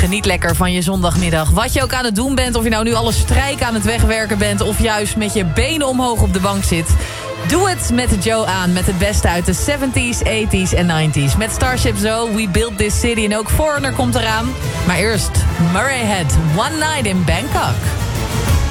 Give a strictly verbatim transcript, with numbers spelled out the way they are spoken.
Geniet lekker van je zondagmiddag. Wat je ook aan het doen bent, of je nou nu alle strijken aan het wegwerken bent... of juist met je benen omhoog op de bank zit... Doe het met Joe aan, met het beste uit de seventies, eighties en nineties. Met Starship Zo, We Built This City en ook Foreigner komt eraan. Maar eerst Murray Head, One Night in Bangkok.